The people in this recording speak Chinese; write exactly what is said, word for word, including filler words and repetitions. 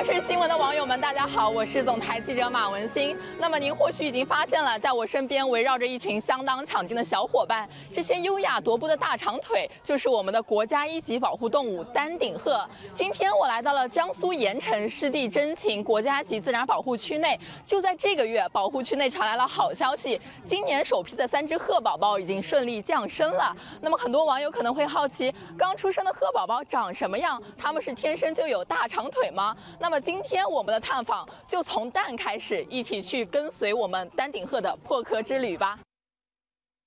电视新闻的网友们，大家好，我是总台记者马文新。那么您或许已经发现了，在我身边围绕着一群相当抢镜的小伙伴，这些优雅踱步的大长腿，就是我们的国家一级保护动物丹顶鹤。今天我来到了江苏盐城湿地真情国家级自然保护区内，就在这个月，保护区内传来了好消息，今年首批的三只鹤宝宝已经顺利降生了。那么很多网友可能会好奇，刚出生的鹤宝宝长什么样？它们是天生就有大长腿吗？那么今天我们的探访就从蛋开始，一起去跟随我们丹顶鹤的破壳之旅吧。